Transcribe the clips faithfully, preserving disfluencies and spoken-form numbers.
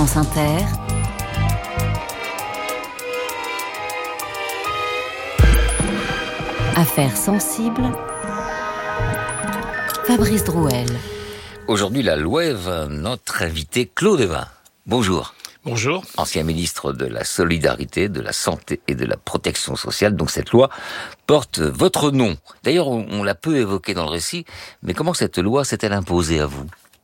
France Inter, Affaires sensibles, Fabrice Drouel. Aujourd'hui, la Loève, notre invité Claude Évin. Bonjour. Bonjour. Ancien ministre de la Solidarité, de la Santé et de la Protection sociale. Donc cette loi porte votre nom. D'ailleurs, on, on l'a peu évoqué dans le récit, mais comment cette loi s'est-elle imposée à vous ?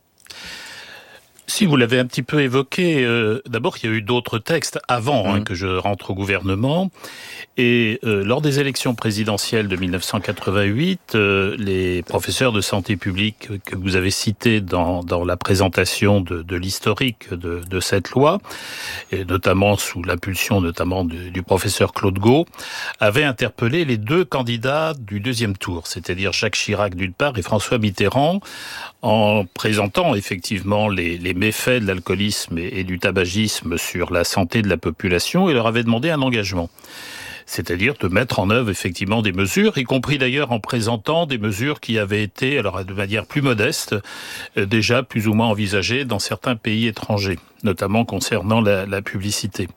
Si vous l'avez un petit peu évoqué, euh, d'abord il y a eu d'autres textes avant mmh. hein, que je rentre au gouvernement. Et euh, lors des élections présidentielles de dix-neuf cent quatre-vingt-huit, euh, les professeurs de santé publique que vous avez cités dans, dans la présentation de, de l'historique de, de cette loi, et notamment sous l'impulsion notamment du, du professeur Claude Gau, avaient interpellé les deux candidats du deuxième tour, c'est-à-dire Jacques Chirac d'une part et François Mitterrand, en présentant effectivement les, les méfaits de l'alcoolisme et, et du tabagisme sur la santé de la population, et leur avaient demandé un engagement. C'est-à-dire de mettre en œuvre effectivement des mesures, y compris d'ailleurs en présentant des mesures qui avaient été, alors de manière plus modeste, euh, déjà plus ou moins envisagées dans certains pays étrangers, notamment concernant la, la publicité.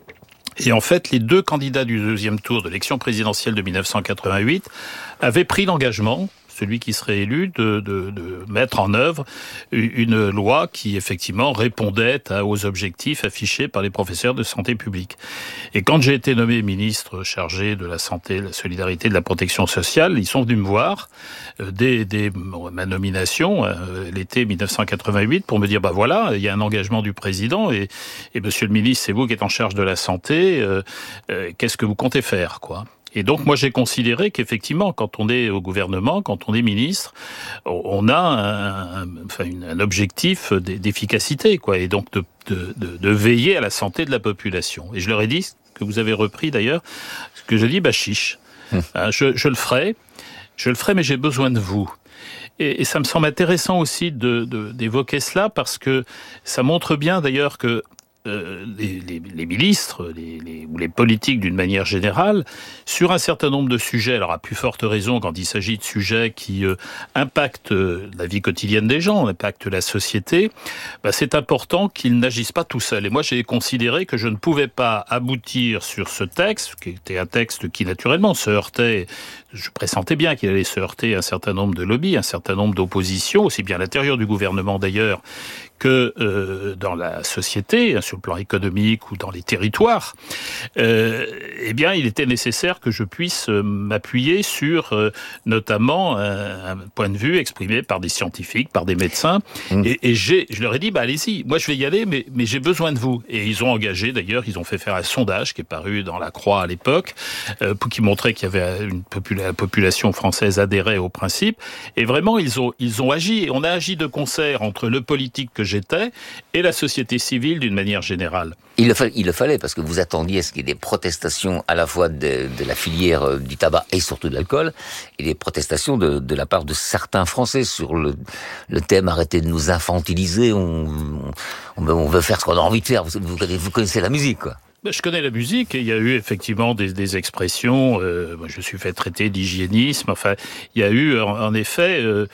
Et en fait, les deux candidats du deuxième tour de l'élection présidentielle de dix-neuf cent quatre-vingt-huit avaient pris l'engagement, celui qui serait élu, de, de, de mettre en œuvre une loi qui, effectivement, répondait à, aux objectifs affichés par les professeurs de santé publique. Et quand j'ai été nommé ministre chargé de la santé, de la solidarité, de la protection sociale, ils sont venus me voir euh, dès, dès ma nomination, euh, l'été dix-neuf cent quatre-vingt-huit, pour me dire, bah voilà, il y a un engagement du président et, et monsieur le ministre, c'est vous qui êtes en charge de la santé, euh, euh, qu'est-ce que vous comptez faire, quoi ? Et donc, moi, j'ai considéré qu'effectivement, quand on est au gouvernement, quand on est ministre, on a un, un, enfin, un objectif d'efficacité, quoi, et donc de, de, de, de veiller à la santé de la population. Et je leur ai dit, ce que vous avez repris d'ailleurs, ce que j'ai dit, bah chiche, mmh. hein, je, je le ferai, je le ferai, mais j'ai besoin de vous. Et, et ça me semble intéressant aussi de, de, d'évoquer cela, parce que ça montre bien d'ailleurs que Euh, les, les, les ministres les, les, ou les politiques d'une manière générale, sur un certain nombre de sujets, alors à plus forte raison quand il s'agit de sujets qui euh, impactent la vie quotidienne des gens, impactent la société, bah, c'est important qu'ils n'agissent pas tout seuls. Et moi j'ai considéré que je ne pouvais pas aboutir sur ce texte, qui était un texte qui naturellement se heurtait, je pressentais bien qu'il allait se heurter un certain nombre de lobbies, un certain nombre d'oppositions, aussi bien à l'intérieur du gouvernement d'ailleurs, que euh, dans la société, sur le plan économique ou dans les territoires, euh, eh bien, il était nécessaire que je puisse m'appuyer sur, euh, notamment, un, un point de vue exprimé par des scientifiques, par des médecins. Mmh. Et, et j'ai, je leur ai dit, bah allez-y, moi je vais y aller, mais, mais j'ai besoin de vous. Et ils ont engagé, d'ailleurs, ils ont fait faire un sondage qui est paru dans La Croix à l'époque, euh, qui montrait qu'il y avait une popula- la population française adhérait au principe. Et vraiment, ils ont, ils ont agi. Et on a agi de concert entre le politique que j'étais et la société civile d'une manière générale. Il le, fallait, il le fallait, parce que vous attendiez à ce qu'il y ait des protestations à la fois de, de la filière du tabac et surtout de l'alcool, et des protestations de, de la part de certains Français sur le, le thème « Arrêtez de nous infantiliser, on, on, on veut faire ce qu'on a envie de faire ». Vous, vous, vous connaissez la musique, quoi. Je connais la musique et il y a eu effectivement des, des expressions. Euh, moi, je suis fait traiter d'hygiénisme. Enfin, il y a eu en, en effet euh,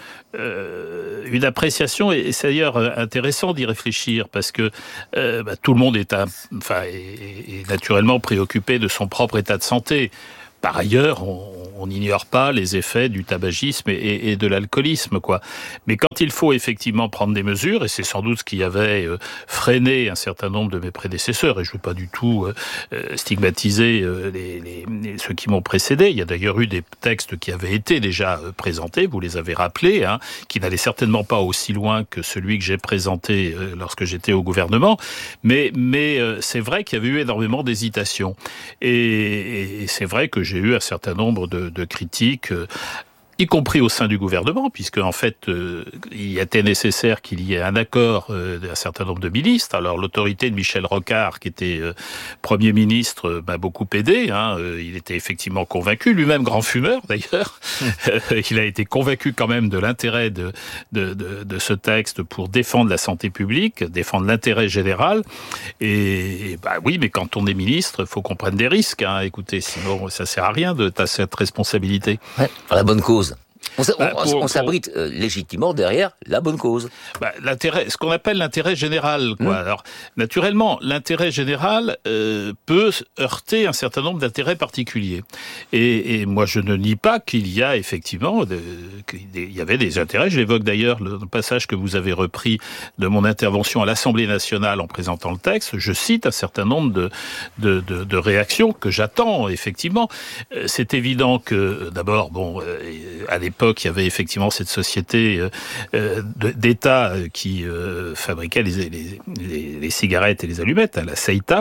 euh, une appréciation et, et c'est d'ailleurs intéressant d'y réfléchir parce que euh, bah, tout le monde est, un, enfin, est, est naturellement préoccupé de son propre état de santé. Par ailleurs, on n'ignore pas les effets du tabagisme et, et, et de l'alcoolisme, quoi. Mais quand il faut effectivement prendre des mesures, et c'est sans doute ce qui avait euh, freiné un certain nombre de mes prédécesseurs, et je ne veux pas du tout euh, stigmatiser euh, les, les, les, ceux qui m'ont précédé, il y a d'ailleurs eu des textes qui avaient été déjà euh, présentés, vous les avez rappelés, hein, qui n'allaient certainement pas aussi loin que celui que j'ai présenté euh, lorsque j'étais au gouvernement, mais, mais euh, c'est vrai qu'il y avait eu énormément d'hésitation. Et, et c'est vrai que j'ai eu un certain nombre de, de critiques, euh, y compris au sein du gouvernement, puisque en fait, euh, il était nécessaire qu'il y ait un accord euh, d'un certain nombre de ministres. Alors l'autorité de Michel Rocard, qui était euh, Premier ministre, euh, m'a beaucoup aidé. Hein. Euh, il était effectivement convaincu, lui-même grand fumeur d'ailleurs. Mmh. Il a été convaincu quand même de l'intérêt de, de, de, de ce texte pour défendre la santé publique, défendre l'intérêt général. Et, et bah oui, mais quand on est ministre, il faut qu'on prenne des risques. Hein. Écoutez, sinon ça sert à rien de t'as cette responsabilité. Ouais, pour la bonne cause. On, s- Bah, on- pour- on s'abrite euh, légitimement derrière la bonne cause. Bah, l'intérêt, ce qu'on appelle l'intérêt général, quoi. Mmh. Alors, naturellement, l'intérêt général euh, peut heurter un certain nombre d'intérêts particuliers. Et, et moi, je ne nie pas qu'il y a effectivement, de, qu'il y avait des intérêts. Je l'évoque d'ailleurs le passage que vous avez repris de mon intervention à l'Assemblée nationale en présentant le texte. Je cite un certain nombre de, de, de, de réactions que j'attends. Effectivement, c'est évident que d'abord, bon, à l'époque, il y avait effectivement cette société euh, d'État qui euh, fabriquait les, les, les, les cigarettes et les allumettes, hein, la Seita.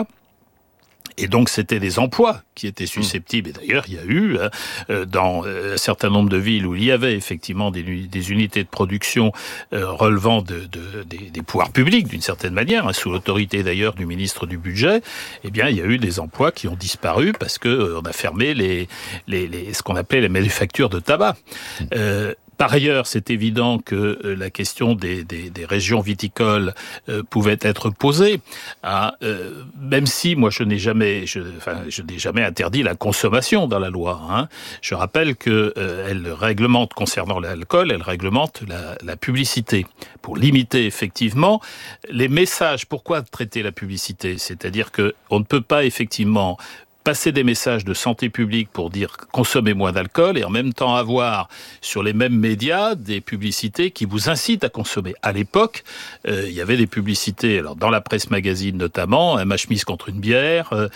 Et donc, c'était des emplois qui étaient susceptibles. Et d'ailleurs, il y a eu, euh, dans euh, un certain nombre de villes où il y avait effectivement des, des unités de production euh, relevant de, de, des, des pouvoirs publics, d'une certaine manière, hein, sous l'autorité d'ailleurs du ministre du Budget, eh bien, il y a eu des emplois qui ont disparu parce que euh, on a fermé les, les, les, ce qu'on appelait les manufactures de tabac. Euh, Par ailleurs, c'est évident que la question des, des, des régions viticoles euh, pouvait être posée. Hein, euh, même si moi je n'ai jamais, je, enfin, je n'ai jamais interdit la consommation dans la loi. Hein. Je rappelle que euh, elle réglemente concernant l'alcool, elle réglemente la, la publicité pour limiter effectivement les messages. Pourquoi traiter la publicité ? C'est-à-dire que on ne peut pas effectivement passer des messages de santé publique pour dire consommez moins d'alcool et en même temps avoir sur les mêmes médias des publicités qui vous incitent à consommer. À l'époque, euh, il y avait des publicités, alors dans la presse magazine notamment, ma chemise contre une bière, euh,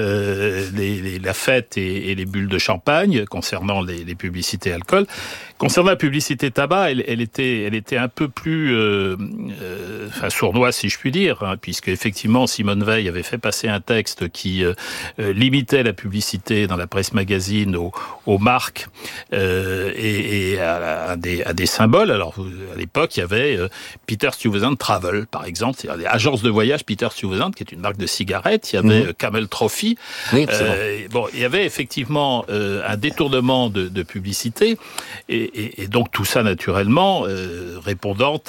euh, les, les, la fête et, et les bulles de champagne concernant les, les publicités alcool. Concernant la publicité tabac, elle, elle était, elle était un peu plus, euh, euh, enfin sournoise si je puis dire, hein, puisque effectivement Simone Veil avait fait passer un texte qui euh, euh, limitait la publicité dans la presse magazine aux, aux marques euh, et, et à, à, des, à des symboles. Alors à l'époque, il y avait euh, Peter Stuyvesant Travel, par exemple, c'est-à-dire les agences de voyage Peter Stuyvesant, qui est une marque de cigarettes. Il y avait mmh. Camel Trophy. Oui, euh, bon, il y avait effectivement euh, un détournement de, de publicité. Et, Et, et donc tout ça naturellement euh, répondant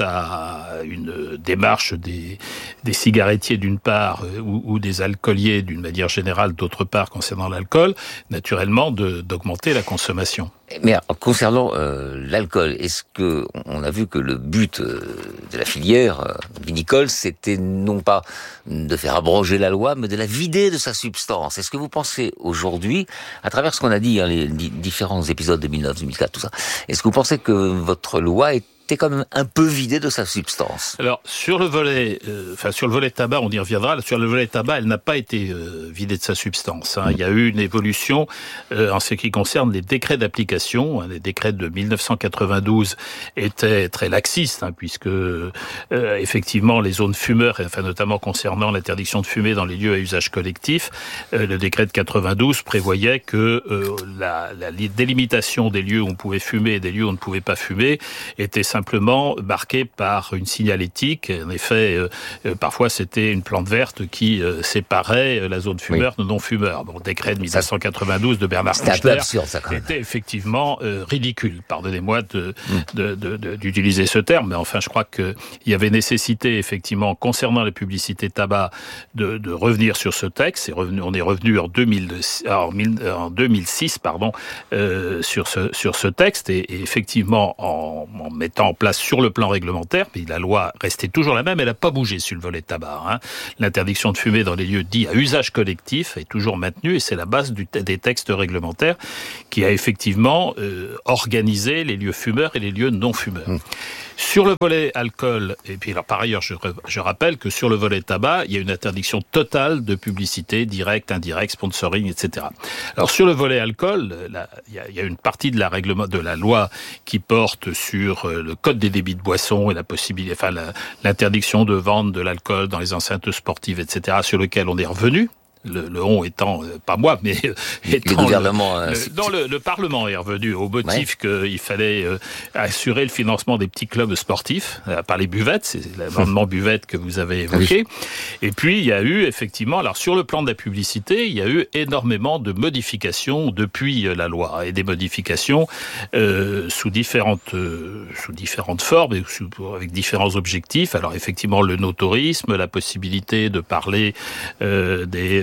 à une démarche des, des cigarettiers d'une part euh, ou, ou des alcooliers d'une manière générale d'autre part concernant l'alcool, naturellement de, d'augmenter la consommation. Mais alors, concernant euh, l'alcool, est-ce que on a vu que le but euh, de la filière euh, vinicole, c'était non pas de faire abroger la loi, mais de la vider de sa substance. Est-ce que vous pensez aujourd'hui, à travers ce qu'on a dit, hein, les différents épisodes de deux mille neuf, deux mille quatre, tout ça, est-ce que vous pensez que votre loi est quand même un peu vidée de sa substance? Alors sur le volet, euh, enfin sur le volet tabac, on y reviendra. Sur le volet tabac, elle n'a pas été euh, vidée de sa substance. Hein. Il y a eu une évolution euh, en ce qui concerne les décrets d'application. Les décrets de mille neuf cent quatre-vingt-douze étaient très laxistes, hein, puisque euh, effectivement les zones fumeurs, enfin notamment concernant l'interdiction de fumer dans les lieux à usage collectif, euh, le décret de quatre-vingt-douze prévoyait que euh, la, la délimitation des lieux où on pouvait fumer et des lieux où on ne pouvait pas fumer était simplement marqué par une signalétique. En effet, euh, euh, parfois c'était une plante verte qui euh, séparait la zone fumeur oui. de non-fumeur. Bon, le décret de mille neuf cent quatre-vingt-douze de Bernard Kouchner était effectivement euh, ridicule. Pardonnez-moi de, mm. de, de, de, d'utiliser ce terme, mais enfin je crois qu'il y avait nécessité effectivement concernant les publicités tabac de, de revenir sur ce texte. Et revenu, on est revenu en, deux mille, en, en deux mille six pardon, euh, sur, ce, sur ce texte et, et effectivement en, en mettant en place sur le plan réglementaire, mais la loi restait toujours la même, elle n'a pas bougé sur le volet tabac. Hein. L'interdiction de fumer dans les lieux dits à usage collectif est toujours maintenue et c'est la base du, des textes réglementaires qui a effectivement euh, organisé les lieux fumeurs et les lieux non fumeurs. Mmh. Sur le volet alcool, et puis alors par ailleurs je, je rappelle que sur le volet tabac, il y a une interdiction totale de publicité, directe, indirecte, sponsoring, et cetera. Alors sur le volet alcool, là, il, y a, il y a une partie de la règlement de la loi qui porte sur le code des débits de boissons et la possibilité, enfin la, l'interdiction de vente de l'alcool dans les enceintes sportives, et cetera, sur lequel on est revenu. Le, le on étant, euh, pas moi, mais euh, étant... Le gouvernement... Le, le, non, le, le Parlement est revenu au motif ouais. qu'il fallait euh, assurer le financement des petits clubs sportifs euh, par les buvettes, c'est l'amendement buvette que vous avez évoqué. Oui. Et puis, il y a eu, effectivement, alors sur le plan de la publicité, il y a eu énormément de modifications depuis euh, la loi, et des modifications euh, sous, différentes, euh, sous différentes formes, et sous, avec différents objectifs. Alors, effectivement, le no-tourisme, la possibilité de parler euh, des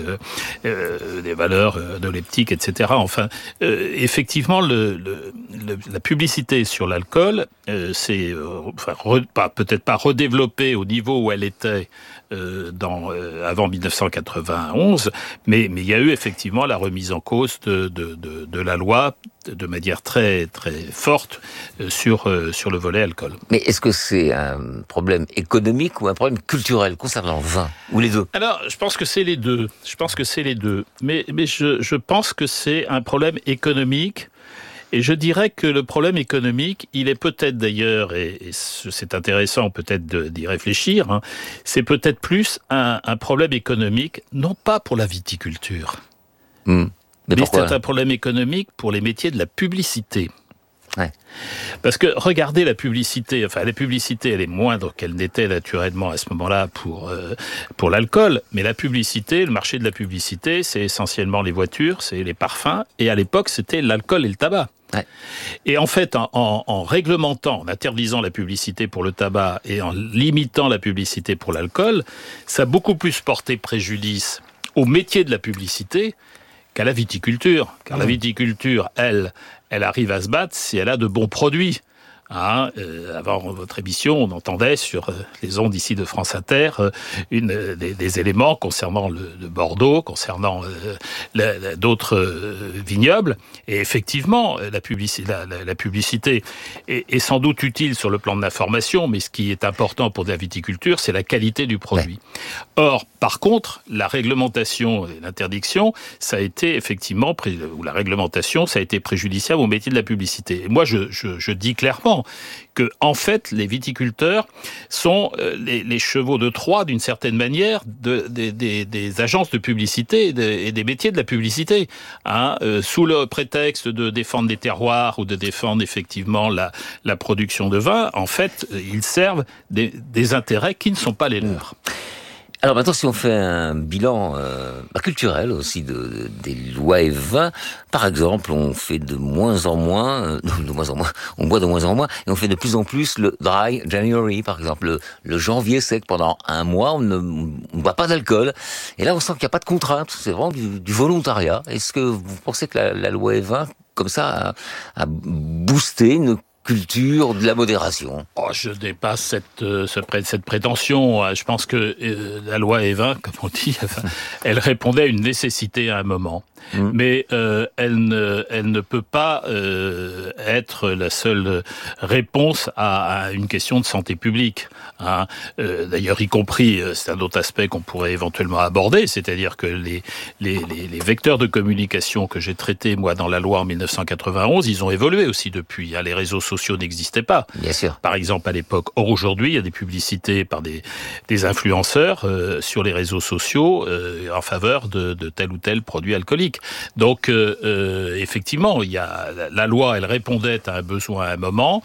euh, euh, des valeurs de leptiques, et cetera. Enfin, euh, effectivement, le, le, le, la publicité sur l'alcool, euh, c'est euh, enfin, re, pas, peut-être pas redéveloppée au niveau où elle était euh, dans, euh, avant dix-neuf cent quatre-vingt-onze, mais, mais il y a eu effectivement la remise en cause de, de, de, de la loi de manière très très forte sur euh, sur le volet alcool. Mais est-ce que c'est un problème économique ou un problème culturel concernant le vin, ou les deux? Alors, je pense que c'est les deux. Je pense que c'est les deux. Mais mais je je pense que c'est un problème économique. Et je dirais que le problème économique, il est peut-être d'ailleurs, et, et c'est intéressant peut-être de, d'y réfléchir, hein, c'est peut-être plus un, un problème économique, non pas pour la viticulture. Mmh. Mais, Mais c'est un problème économique pour les métiers de la publicité. Ouais. Parce que regardez la publicité, enfin la publicité elle est moindre qu'elle n'était naturellement à ce moment-là pour euh, pour l'alcool, mais la publicité, le marché de la publicité, c'est essentiellement les voitures, c'est les parfums, et à l'époque c'était l'alcool et le tabac. Ouais. Et en fait, en, en, en réglementant, en interdisant la publicité pour le tabac et en limitant la publicité pour l'alcool, ça a beaucoup plus porté préjudice au métier de la publicité qu'à la viticulture. Car mmh. la viticulture, elle, elle arrive à se battre si elle a de bons produits. Hein, euh, avant votre émission, on entendait sur euh, les ondes ici de France Inter euh, une, euh, des, des éléments concernant le, le Bordeaux, concernant euh, la, la, d'autres euh, vignobles. Et effectivement, la, publici- la, la, la publicité est, est sans doute utile sur le plan de l'information, mais ce qui est important pour la viticulture, c'est la qualité du produit. Ouais. Or, par contre, la réglementation et l'interdiction, ça a été effectivement, pré- ou la réglementation, ça a été préjudiciable au métier de la publicité. Et moi, je, je, je dis clairement que, en fait, les viticulteurs sont euh, les, les chevaux de Troie, d'une certaine manière, de, de, de, des agences de publicité et, de, et des métiers de la publicité, hein, euh, sous le prétexte de défendre les terroirs ou de défendre effectivement la, la production de vin. En fait, ils servent des, des intérêts qui ne sont pas les leurs. Alors maintenant, si on fait un bilan euh, culturel aussi de, de, des lois et vins, par exemple, on fait de moins en moins, euh, de moins en moins, on boit de moins en moins, et on fait de plus en plus le dry January, par exemple, le, le janvier sec. Pendant un mois, on ne on boit pas d'alcool. Et là, on sent qu'il n'y a pas de contrainte, c'est vraiment du, du volontariat. Est-ce que vous pensez que la, la loi et vins, comme ça, a, a boosté une culture de la modération? Oh, je dépasse cette, euh, cette prétention. Je pense que euh, la loi Evin, comme on dit, enfin, elle répondait à une nécessité à un moment. Mmh. Mais euh, elle, ne, elle ne peut pas euh, être la seule réponse à, à une question de santé publique. Hein. Euh, d'ailleurs, y compris, c'est un autre aspect qu'on pourrait éventuellement aborder, c'est-à-dire que les, les, les, les vecteurs de communication que j'ai traités, moi, dans la loi en dix-neuf cent quatre-vingt-onze, ils ont évolué aussi depuis. Hein. Les réseaux sociaux n'existaient pas. Bien sûr. Par exemple, à l'époque. Or, aujourd'hui, il y a des publicités par des, des influenceurs euh, sur les réseaux sociaux euh, en faveur de, de tel ou tel produit alcoolique. Donc, euh, euh, effectivement, il y a la loi, elle répondait à un besoin à un moment.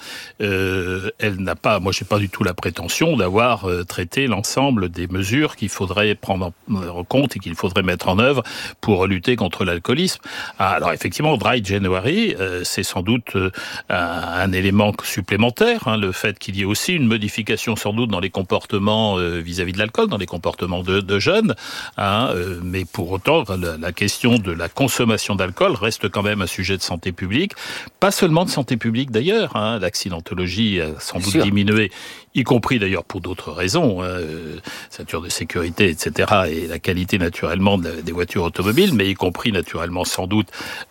Euh, elle n'a pas, moi, j'ai pas du tout la prétention d'avoir euh, traité l'ensemble des mesures qu'il faudrait prendre en compte et qu'il faudrait mettre en œuvre pour lutter contre l'alcoolisme. Alors, effectivement, Dry January, euh, c'est sans doute euh, un, un élément supplémentaire, hein, le fait qu'il y ait aussi une modification sans doute dans les comportements euh, vis-à-vis de l'alcool, dans les comportements de, de jeunes. Hein, euh, mais pour autant, la, la question de la consommation d'alcool reste quand même un sujet de santé publique, pas seulement de santé publique d'ailleurs, hein, l'accidentologie a sans doute diminué, y compris d'ailleurs pour d'autres raisons, hein, ceinture de sécurité, et cetera, et la qualité naturellement de la, des voitures automobiles, mais y compris naturellement sans doute,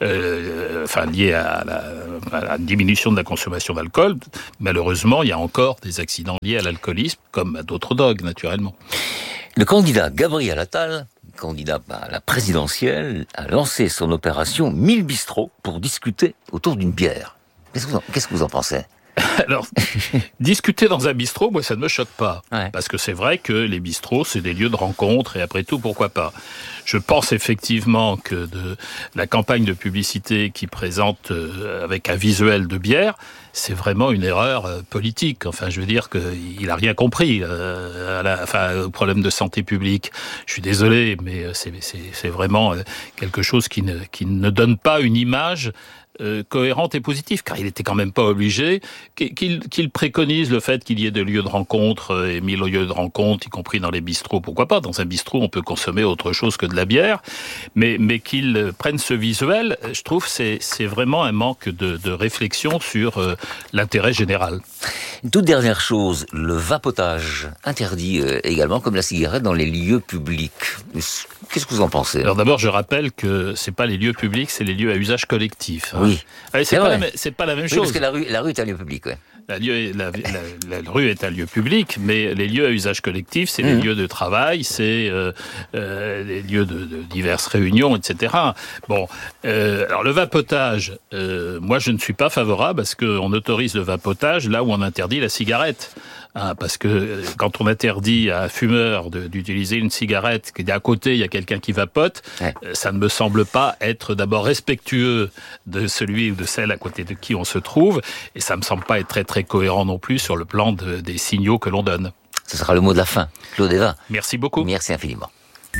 euh, enfin lié à la, à la diminution de la consommation d'alcool. Malheureusement, il y a encore des accidents liés à l'alcoolisme, comme à d'autres drogues naturellement. Le candidat Gabriel Attal, candidat à la présidentielle, a lancé son opération mille bistrots pour discuter autour d'une bière. Qu'est-ce que vous en, qu'est-ce que vous en pensez ? Alors, discuter dans un bistrot, moi, ça ne me choque pas. Ouais. Parce que c'est vrai que les bistrots, c'est des lieux de rencontre, et après tout, pourquoi pas. Je pense effectivement que de la campagne de publicité qui présente euh, avec un visuel de bière, c'est vraiment une erreur euh, politique. Enfin, je veux dire qu'il a rien compris euh, à la, enfin, au problème de santé publique. Je suis désolé, mais c'est, c'est, c'est vraiment quelque chose qui ne, qui ne donne pas une image euh, cohérente et positive, car il était quand même pas obligé, qu'il, qu'il préconise le fait qu'il y ait des lieux de rencontre et mille lieux de rencontre, y compris dans les bistrots, pourquoi pas. Dans un bistrot, on peut consommer autre chose que de la bière, mais, mais qu'il prenne ce visuel, je trouve c'est, c'est vraiment un manque de, de réflexion sur euh, l'intérêt général. Une toute dernière chose, le vapotage, interdit euh, également comme la cigarette dans les lieux publics. Qu'est-ce que vous en pensez? Alors d'abord, je rappelle que c'est pas les lieux publics, c'est les lieux à usage collectif. Hein. Oui. Allez, c'est, c'est, pas la, c'est pas la même oui, chose. Parce que la rue, la rue est un lieu public, ouais. La, lieu, la, la, la rue est un lieu public, mais les lieux à usage collectif, c'est mmh. les lieux de travail, c'est euh, euh, les lieux de, de diverses réunions, et cetera. Bon, euh, alors le vapotage, euh, moi je ne suis pas favorable parce qu'on autorise le vapotage là où on interdit la cigarette. Hein, parce que quand on interdit à un fumeur de, d'utiliser une cigarette, qu'à côté il y a quelqu'un qui vapote, ouais. ça ne me semble pas être d'abord respectueux de celui ou de celle à côté de qui on se trouve, et ça me semble pas être très très cohérent non plus sur le plan de, des signaux que l'on donne. Ce sera le mot de la fin. Claude Évin. Merci beaucoup. Merci infiniment.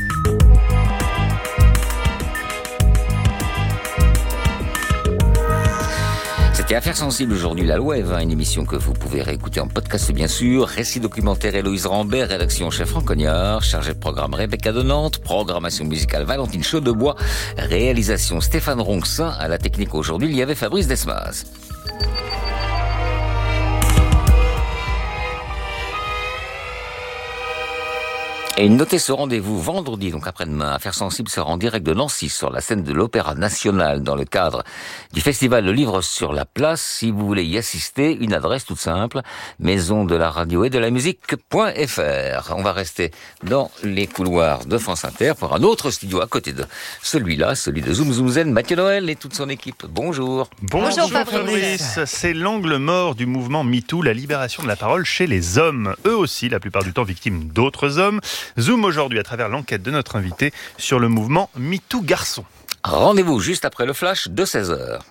C'était Affaires sensibles aujourd'hui, la loi Évin, une émission que vous pouvez réécouter en podcast bien sûr. Récit documentaire Héloïse Rambert, rédaction chef Franck Cognard, chargé de programme Rebecca de Nantes, programmation musicale Valentine Chaudebois, réalisation Stéphane Ronxin, à la technique aujourd'hui il y avait Fabrice Desmas. Et notez ce rendez-vous vendredi, donc après-demain. Affaires sensibles sera en direct de Nancy sur la scène de l'Opéra National dans le cadre du festival Le Livre sur la Place. Si vous voulez y assister, une adresse toute simple, maison de la radio et de la musique.fr. On va rester dans les couloirs de France Inter pour un autre studio à côté de celui-là, celui de Zoom Zoom Zen, Mathieu Noël et toute son équipe. Bonjour. Bonjour, Bonjour Fabrice. C'est l'angle mort du mouvement MeToo, la libération de la parole chez les hommes. Eux aussi, la plupart du temps victimes d'autres hommes. Zoom aujourd'hui à travers l'enquête de notre invité sur le mouvement MeToo Garçon. Rendez-vous juste après le flash de seize heures.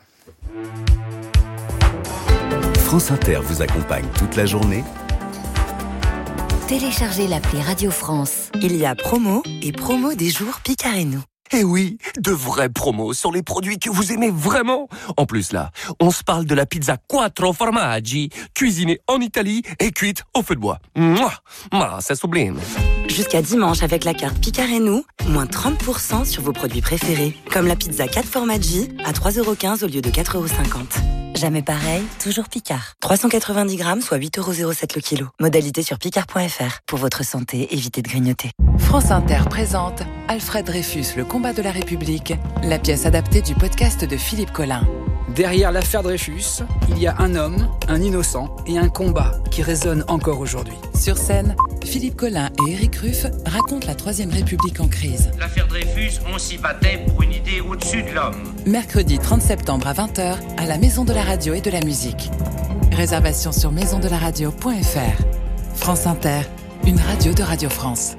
France Inter vous accompagne toute la journée. Téléchargez l'appli Radio France. Il y a promo et promo des jours Picard et nous. Eh oui, de vraies promos sur les produits que vous aimez vraiment. En plus là, on se parle de la pizza quattro formaggi, cuisinée en Italie et cuite au feu de bois. Mouah, ah, c'est sublime. Jusqu'à dimanche avec la carte Picard et nous, moins trente pour cent sur vos produits préférés. Comme la pizza quatre formaggi à trois euros quinze au lieu de quatre euros cinquante. Jamais pareil, toujours Picard. trois cent quatre-vingt-dix grammes, soit huit euros zéro sept le kilo. Modalité sur picard point f r. Pour votre santé, évitez de grignoter. France Inter présente Alfred Dreyfus, le combat de la République, la pièce adaptée du podcast de Philippe Collin. Derrière l'affaire Dreyfus, il y a un homme, un innocent et un combat qui résonne encore aujourd'hui. Sur scène, Philippe Collin et Éric Ruff racontent la Troisième République en crise. L'affaire Dreyfus, on s'y battait pour une idée au-dessus de l'homme. Mercredi trente septembre à vingt heures, à la Maison de la Radio et de la Musique. Réservation sur maison de la radio point f r. France Inter, une radio de Radio France.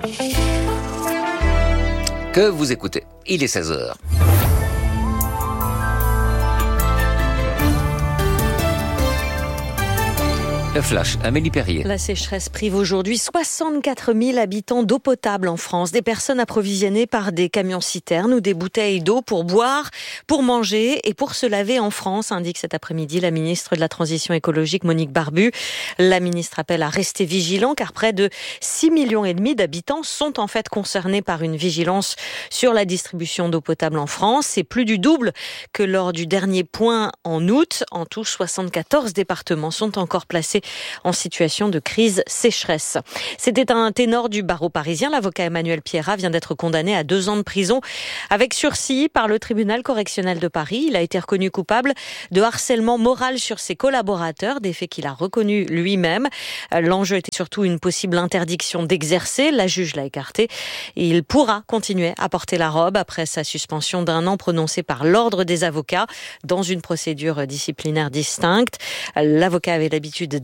Que vous écoutez, il est seize heures. Le flash, Amélie Perrier. La sécheresse prive aujourd'hui soixante-quatre mille habitants d'eau potable en France. Des personnes approvisionnées par des camions-citernes ou des bouteilles d'eau pour boire, pour manger et pour se laver en France, indique cet après-midi la ministre de la Transition écologique Monique Barbu. La ministre appelle à rester vigilant car près de six millions et demi d'habitants sont en fait concernés par une vigilance sur la distribution d'eau potable en France. C'est plus du double que lors du dernier point en août. En tout, soixante-quatorze départements sont encore placés en situation de crise sécheresse. C'était un ténor du barreau parisien. L'avocat Emmanuel Pierrat vient d'être condamné à deux ans de prison avec sursis par le tribunal correctionnel de Paris. Il a été reconnu coupable de harcèlement moral sur ses collaborateurs, des faits qu'il a reconnus lui-même. L'enjeu était surtout une possible interdiction d'exercer. La juge l'a écarté. Il pourra continuer à porter la robe après sa suspension d'un an prononcée par l'ordre des avocats dans une procédure disciplinaire distincte. L'avocat avait l'habitude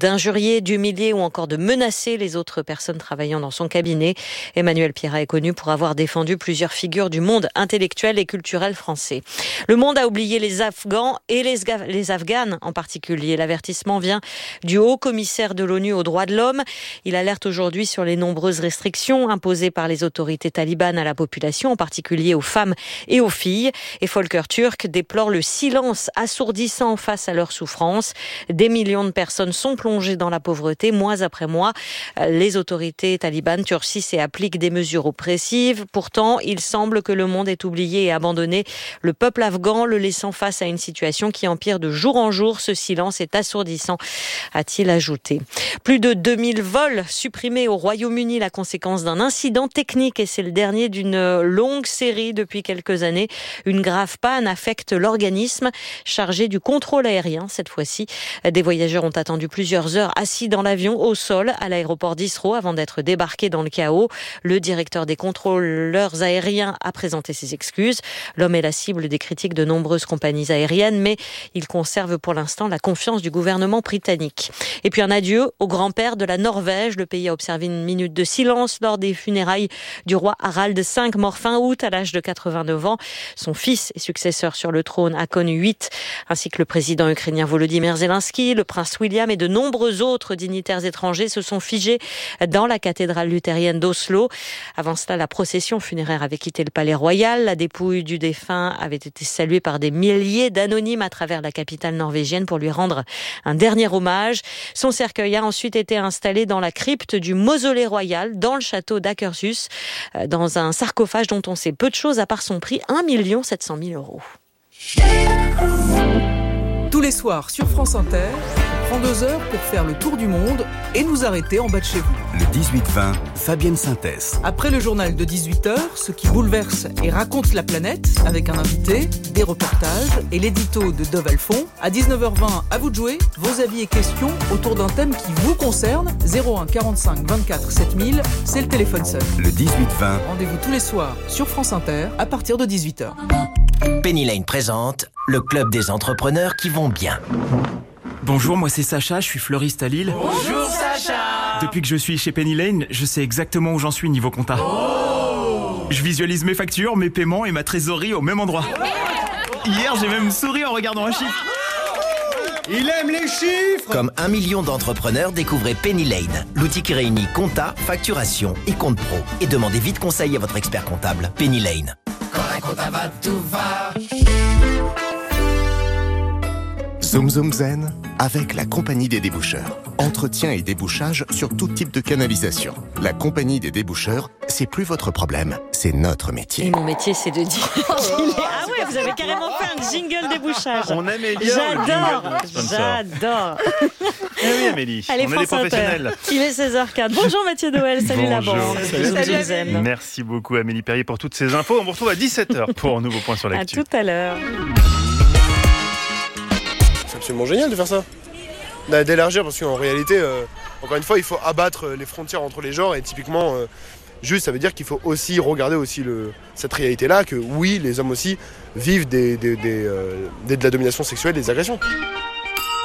d'injurier, d'humilier ou encore de menacer les autres personnes travaillant dans son cabinet. Emmanuel Pierrat est connu pour avoir défendu plusieurs figures du monde intellectuel et culturel français. Le monde a oublié les Afghans et les, les Afghanes en particulier. L'avertissement vient du haut commissaire de l'ONU aux droits de l'homme. Il alerte aujourd'hui sur les nombreuses restrictions imposées par les autorités talibanes à la population, en particulier aux femmes et aux filles. Et Volker Türk déplore le silence assourdissant face à leurs souffrances. Des millions de personnes sont plongées dans la pauvreté mois après mois. Les autorités talibanes durcissent et appliquent des mesures oppressives. Pourtant, il semble que le monde ait oublié et abandonné le peuple afghan, le laissant face à une situation qui empire de jour en jour. Ce silence est assourdissant, a-t-il ajouté. Plus de deux mille vols supprimés au Royaume-Uni, la conséquence d'un incident technique, et c'est le dernier d'une longue série depuis quelques années. Une grave panne affecte l'organisme chargé du contrôle aérien. Cette fois-ci, des voyageurs ont attendu plusieurs heures assis dans l'avion au sol à l'aéroport d'Heathrow avant d'être débarqués dans le chaos. Le directeur des contrôleurs aériens a présenté ses excuses. L'homme est la cible des critiques de nombreuses compagnies aériennes, mais il conserve pour l'instant la confiance du gouvernement britannique. Et puis un adieu au grand-père de la Norvège. Le pays a observé une minute de silence lors des funérailles du roi Harald cinq, mort fin août à l'âge de quatre-vingt-neuf ans. Son fils et successeur sur le trône, Haakon huit, ainsi que le président ukrainien Volodymyr Zelensky, le prince William et de nombreux autres dignitaires étrangers se sont figés dans la cathédrale luthérienne d'Oslo. Avant cela, la procession funéraire avait quitté le palais royal. La dépouille du défunt avait été saluée par des milliers d'anonymes à travers la capitale norvégienne pour lui rendre un dernier hommage. Son cercueil a ensuite été installé dans la crypte du mausolée royal dans le château d'Akershus, dans un sarcophage dont on sait peu de choses à part son prix, un million sept cent mille euros. Tous les soirs sur France Inter, on prend deux heures pour faire le tour du monde et nous arrêter en bas de chez vous. Le dix-huit vingt, Fabienne Synthèse. Après le journal de dix-huit heures, ce qui bouleverse et raconte la planète, avec un invité, des reportages et l'édito de Dove Alphon. À dix-neuf heures vingt, à vous de jouer, vos avis et questions autour d'un thème qui vous concerne. zéro un quarante-cinq vingt-quatre sept mille, c'est le téléphone seul. Le dix-huit vingt. Rendez-vous tous les soirs sur France Inter à partir de dix-huit heures. Penny Lane présente le club des entrepreneurs qui vont bien. Bonjour, moi c'est Sacha, je suis fleuriste à Lille. Bonjour Sacha. Depuis que je suis chez Penny Lane, je sais exactement où j'en suis niveau compta. Oh. Je visualise mes factures, mes paiements et ma trésorerie au même endroit. Hier, j'ai même souri en regardant un chiffre. Il aime les chiffres. Comme un million d'entrepreneurs, découvrez Penny Lane, l'outil qui réunit compta, facturation et compte pro. Et demandez vite conseil à votre expert comptable. Penny Lane. Quand la compta va, tout va. Zoom Zoom Zen avec la Compagnie des déboucheurs. Entretien et débouchage sur tout type de canalisation. La Compagnie des déboucheurs, c'est plus votre problème, c'est notre métier. Et mon métier, c'est de dire qu'il est... Ah ouais, vous avez carrément fait un jingle débouchage. On améliore. J'adore, j'adore. Eh oui, Amélie, Allez, on est des professionnels. Il est seize heures quinze. Bonjour Mathieu Noël, salut Bonjour. la bande. Salut, salut Merci beaucoup Amélie Perrier pour toutes ces infos. On vous retrouve à dix-sept heures pour un nouveau point sur l'actu. À tout à l'heure. C'est absolument génial de faire ça. D'élargir parce qu'en réalité, euh, encore une fois, il faut abattre les frontières entre les genres et typiquement, euh, juste ça veut dire qu'il faut aussi regarder aussi le, cette réalité-là, que oui, les hommes aussi vivent des, des, des, euh, des, de la domination sexuelle, des agressions.